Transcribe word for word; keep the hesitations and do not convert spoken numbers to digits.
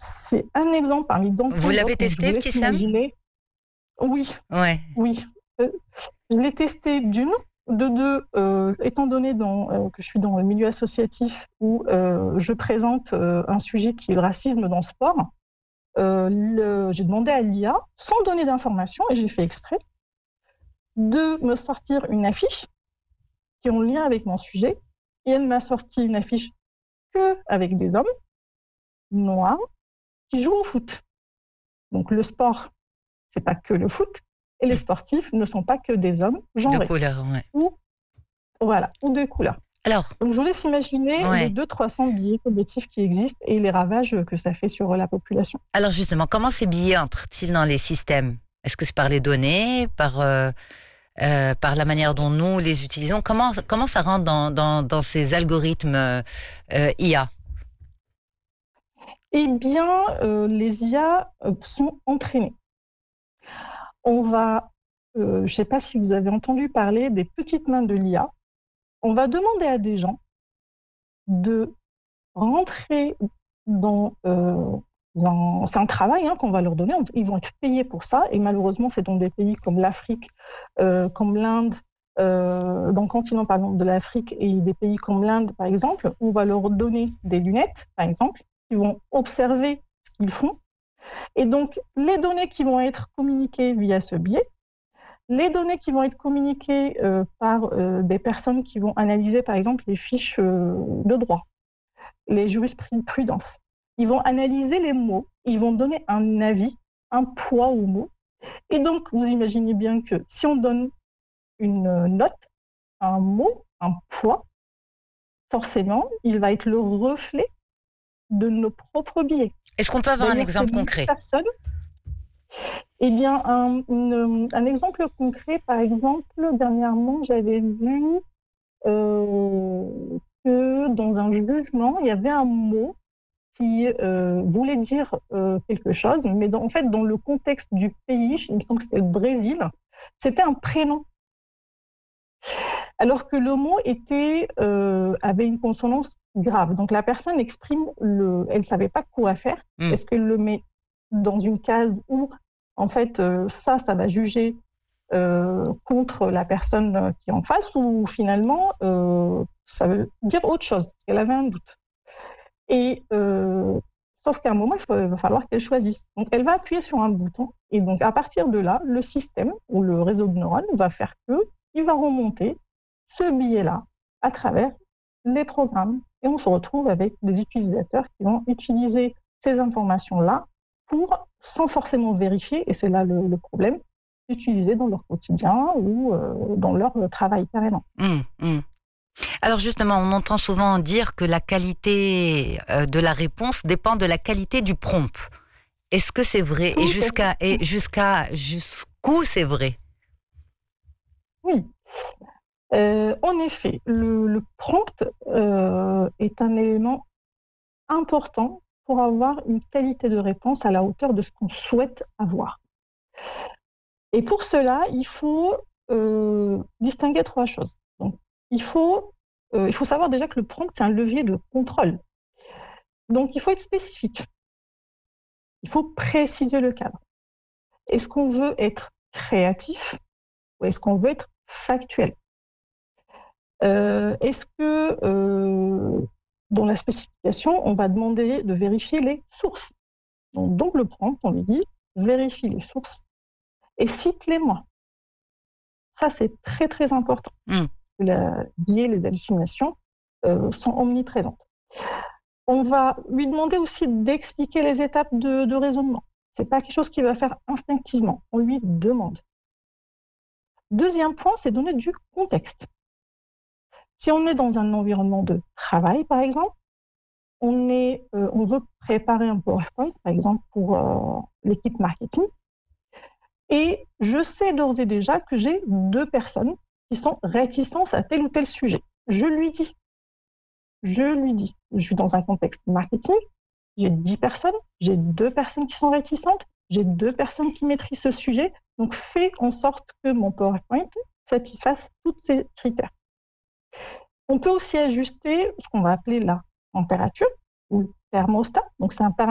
c'est un exemple parmi tant Vous l'avez d'autres, donc je vous testé, laisse Ibtissam? imaginer. Oui, Ouais. oui, heu, je l'ai testé d'une, de deux, heu, étant donné dans, heu, que je suis dans le milieu associatif où, heu, je présente, heu, un sujet qui est le racisme dans le sport, heu, le j'ai demandé à l'I A, sans donner d'informations et j'ai fait exprès, de me sortir une affiche qui est en lien avec mon sujet et elle m'a sorti une affiche qu'avec des hommes noirs qui jouent au foot. Donc le sport, c'est pas que le foot et les Mmh. sportifs ne sont pas que des hommes De genrés couleur, ouais. ou voilà, ou de couleur. Alors Donc je vous laisse imaginer les ouais. deux trois cents biais cognitifs qui existent et les ravages que ça fait sur la population. Alors justement, comment ces biais entrent-ils dans les systèmes? Est-ce que c'est par les données, par, heu heu, par la manière dont nous les utilisons? Comment comment ça rentre dans dans dans ces algorithmes, heu heu, I A? Eh bien, heu, les I A, heu, sont entraînées. On va, heu, je sais pas si vous avez entendu parler des petites mains de l'I A. On va demander à des gens de rentrer dans, heu, un c'est un travail, hein, qu'on va leur donner, on ils vont être payés pour ça et malheureusement, c'est dans des pays comme l'Afrique, heu, comme l'Inde, heu, dans le continent, par exemple, de l'Afrique et des pays comme l'Inde, par exemple, on va leur donner des lunettes, par exemple, ils vont observer ce qu'ils font et donc les données qui vont être communiquées via ce biais, les données qui vont être communiquées, heu, par, heu, des personnes qui vont analyser, par exemple, les fiches, heu, de droit, les jurisprudences. Ils vont analyser les mots, ils vont donner un avis, un poids aux mots et donc vous imaginez bien que si on donne une note à un mot, un poids, forcément, il va être le reflet de nos propres biais. Est-ce qu'on peut avoir un D'ailleurs, ces exemple mêmes concret? personnes eh bien, un une, un exemple concret, par exemple, dernièrement, j'avais vu, heu, que dans un jugement, il y avait un mot qui, heu, voulait dire, heu, quelque chose, mais dans en fait, dans le contexte du pays, il me semble que c'était le Brésil, c'était un prénom. Alors que le mot était, heu, avait une consonance grave. Donc la personne exprime le elle savait pas quoi faire. Mmh. Est-ce qu'elle le met dans une case où, en fait, heu, ça, ça va juger, heu, contre la personne qui est en face ou finalement, heu, ça veut dire autre chose? Parce qu'elle avait un doute. Et heu, sauf qu'à un moment, il faut il va falloir qu'elle choisisse. Donc elle va appuyer sur un bouton et donc à partir de là, le système ou le réseau de neurones va faire qu'il va remonter ce billet-là à travers les programmes et on se retrouve avec des utilisateurs qui vont utiliser ces informations-là pour, sans forcément vérifier, et c'est là le le problème, utiliser dans leur quotidien ou heu, dans leur travail carrément. Mmh, mmh. Alors justement, on entend souvent dire que la qualité, heu, de la réponse dépend de la qualité du prompt. Est-ce que c'est vrai? Et Tout à fait. jusqu'à et jusqu'à jusqu'où c'est vrai? Oui. Heu, en effet, le le prompt, heu, est un élément important pour avoir une qualité de réponse à la hauteur de ce qu'on souhaite avoir. Et pour cela, il faut, heu, distinguer trois choses. Donc il faut, heu, il faut savoir déjà que le prompt, c'est un levier de contrôle. Donc il faut être spécifique. Il faut préciser le cadre. Est-ce qu'on veut être créatif ou est-ce qu'on veut être factuel? Heu, est-ce que, heu, dans la spécification, on va demander de vérifier les sources? Donc donc le prompt, on lui dit: «Vérifie les sources et cite-les-moi». Ça, c'est très, très important. Mmh. La biais, les hallucinations, heu, sont omniprésentes. On va lui demander aussi d'expliquer les étapes de de raisonnement. C'est pas quelque chose qu'il va faire instinctivement, on lui demande. Deuxième point, c'est donner du contexte. Si on est dans un environnement de travail, par exemple, on est, heu, on veut préparer un PowerPoint, par exemple, pour, heu, l'équipe marketing et je sais d'ores et déjà que j'ai deux personnes qui sont réticentes à tel ou tel sujet. Je lui dis je lui dis: «Je suis dans un contexte marketing, j'ai dix personnes, j'ai deux personnes qui sont réticentes, j'ai deux personnes qui maîtrisent ce sujet, donc fais en sorte que mon PowerPoint satisfasse tous ces critères». On peut aussi ajuster ce qu'on va appeler la température ou le thermostat, donc c'est un